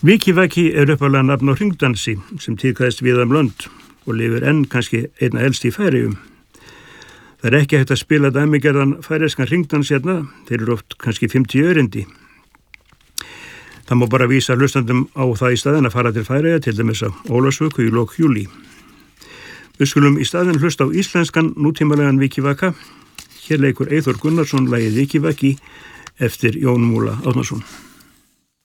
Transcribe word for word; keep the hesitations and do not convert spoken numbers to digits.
Vikivaki er upphaflega nafn á hringdansi sem tíðkaðist víða um lönd og lifir enn kannski einna elst í Færeyjum. Það er ekki hægt að spila dæmigerðan færeyskan hringdans hérna, þeir eru oft kannski fimmtíu örindi. Það má bara vísa hlustandum á það í staðin að fara til Færeyja, til dæmis á Ólafsvöku í lok júlí. Við skulum í staðin hlusta á íslenskan nútímalegan vikivaka. Hér leikur Eyþór Gunnarsson lagið Vikivaki eftir Jón Múla Árnason.